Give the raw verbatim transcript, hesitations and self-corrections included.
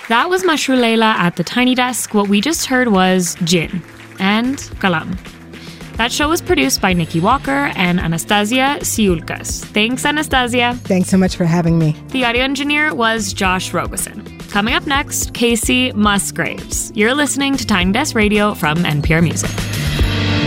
That was Mashru Leila at the Tiny Desk. What we just heard was Jinn and Kalam. That show was produced by Nikki Walker and Anastasia Siulkas. Thanks, Anastasia. Thanks so much for having me. The audio engineer was Josh Rogosin. Coming up next, Casey Musgraves. You're listening to Tiny Desk Radio from N P R Music.